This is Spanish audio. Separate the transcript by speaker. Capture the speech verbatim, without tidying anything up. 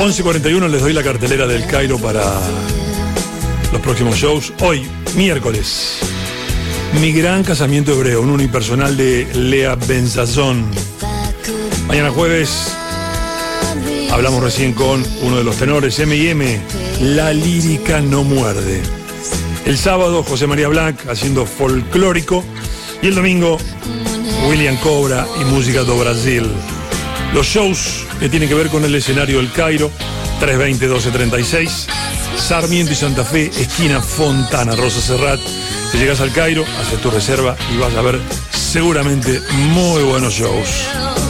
Speaker 1: once cuarenta y uno les doy la cartelera del Cairo para los próximos shows. Hoy, miércoles, Mi Gran Casamiento Hebreo, un unipersonal de Lea Benzazón. Mañana jueves hablamos recién con uno de los tenores, eme y eme, La Lírica No Muerde. El sábado, José María Black haciendo folclórico. Y el domingo, William Cobra y Música do Brasil. Los shows que tienen que ver con el escenario del Cairo, trescientos veinte, doce treinta y seis, Sarmiento y Santa Fe, esquina Fontana, Rosa Serrat. Si llegas al Cairo, haces tu reserva y vas a ver seguramente muy buenos shows.